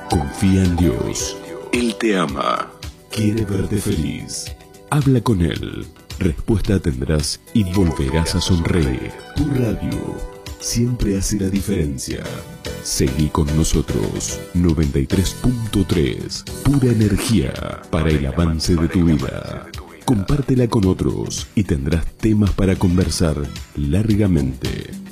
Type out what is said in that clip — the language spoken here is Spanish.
Confía en Dios. Él te ama. Quiere verte feliz. Habla con Él. Respuesta tendrás y volverás a sonreír. Tu radio siempre hace la diferencia. Seguí con nosotros. 93.3. Pura energía para el avance de tu vida. Compártela con otros y tendrás temas para conversar largamente.